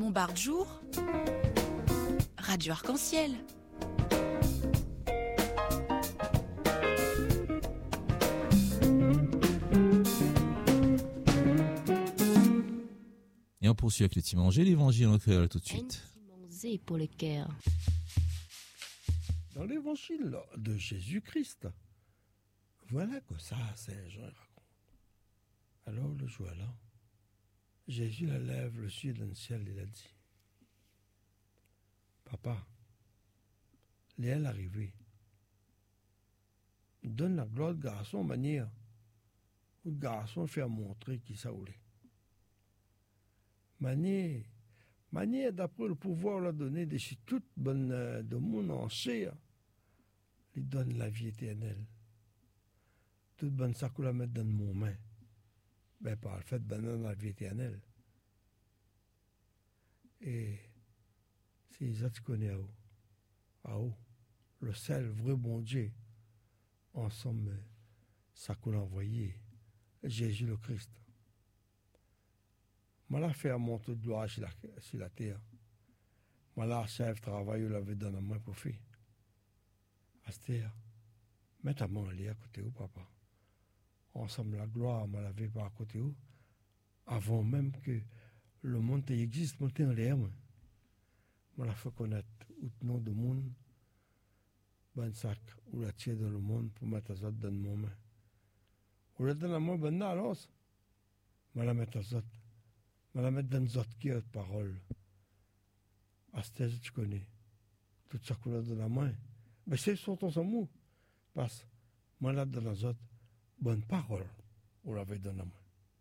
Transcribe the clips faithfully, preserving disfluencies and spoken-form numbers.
Montbard jour, Radio Arc-en-Ciel. Et on poursuit avec le Timanger, l'évangile en créole tout de suite. Pour le cœur. Dans l'évangile de Jésus-Christ, voilà que ça, Saint Jean raconte. Alors le jour là, Jésus la lève le ciel dans le ciel et il a dit, Papa, l'est arrivé. Donne la gloire de garçon manière où le garçon fait montrer qui ça voulait. Manière, manière d'après le pouvoir la donner de chez toute bonne euh, de monde en chair, lui donne la vie éternelle. Toute bonne ça qu'on la met dans mon main. Ben, par le fait de donner la vie éternelle. Et c'est ça que tu connais à haut. À haut. Le seul vrai bon Dieu. Ensemble, ça qu'on a envoyé. Jésus le Christ. Moi, la faire monter de gloire sur la, sur la terre. Moi, la chef travail, il avait donné à moi pour faire. À cette terre, mets ta main à côté où, papa. Ensemble, la gloire, moi, la pas à côté où. Avant même que le monde existe, monter en l'air, moi. Moi, la fait connaître le nom du monde, ben sac, ou la tire dans le monde pour mettre ça dans mon main. Ou la donne à moi, ben là, alors, moi, la mettre ça. Je vais la mettre dans une autre qui a de parole. À ce stade, tu connais. Tout ça qu'on a dans la main. Mais c'est surtout son mot. Parce que moi, là, dans la autre, bonne parole, on l'avait dans la main.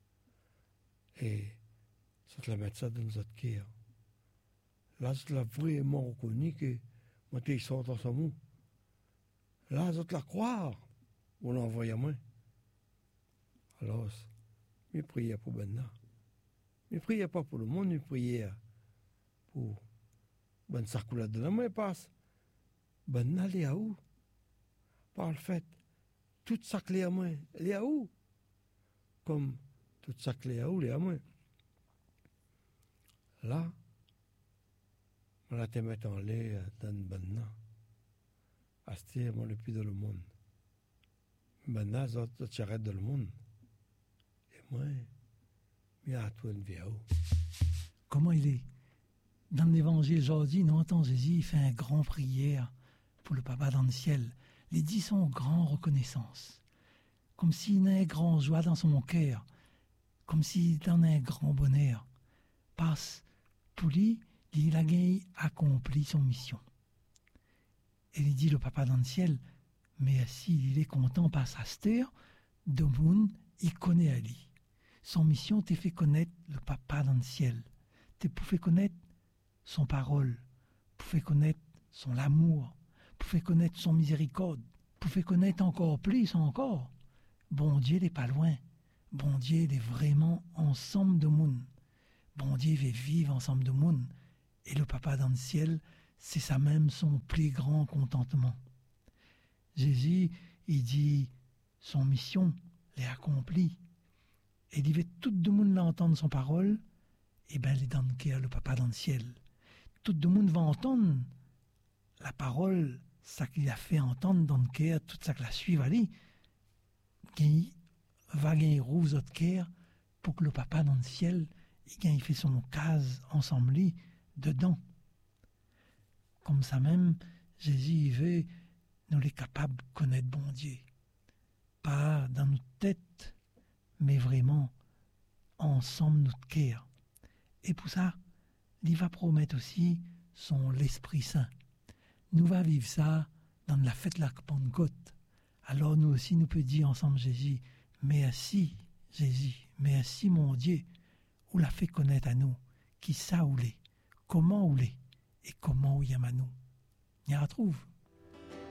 Et ça te la mettre ça dans une autre qui a. Là, je l'ai vraiment reconnu que moi, tu sors dans son mot. Là, je te la croire. On l'a envoyé à moi. Alors, je priais pour Benna. Ne priez pas pour le monde, ne priez pour bonne sarcoulade de la main passe. Ben allez à où? Par le fait, toute sa clé à moi, elle est à où? Comme toute sa clé à où, elle est à moi. Là, on la te met en lait dans une bonne à ce tiers, mon le plus dans le monde. Ben là, tu arrêtes dans le monde. Et moi, Comment il est? Dans l'évangile aujourd'hui, nous entendons Jésus, il fait un grand prière pour le papa dans le ciel. Les dix sont grand reconnaissance. Comme s'il a un grand joie dans son cœur. Comme s'il en a un grand bonheur. Parce, pour lui, il a accompli son mission. Et il dit le papa dans le ciel, mais si il est content par sa steur, de monde, il connaît à lui. Son mission t'a fait connaître le papa dans le ciel. T'as fait connaître son parole, pour faire connaître son amour, pour faire connaître son miséricorde, pour faire connaître encore plus encore. Bon Dieu n'est pas loin. Bon Dieu est vraiment ensemble de monde. Bon Dieu veut vivre ensemble de monde. Et le papa dans le ciel, c'est ça même son plus grand contentement. Jésus, il dit, son mission l'est accomplie. Et il veut tout le monde l'entendre son parole, et bien, il est dans le cœur, le papa dans le ciel. Tout le monde va entendre la parole, ça qu'il a fait entendre dans le cœur, tout ça qu'il a suivi, allez, il va gagner rouge au cœur pour que le papa dans le ciel, il fait son case ensemble, dedans. Comme ça même, Jésus, il veut nous les capables de connaître bon Dieu. Pas dans notre tête, mais vraiment ensemble notre cœur. Et pour ça, il va promettre aussi son l'Esprit Saint. Nous va vivre ça dans la fête de la Pentecôte. Alors nous aussi, nous peut dire ensemble Jésus, merci Jésus, merci mon Dieu, ou l'a fait connaître à nous, qui ça ou l'est, comment ou l'est, et comment ou y a nous. Y a retrouve.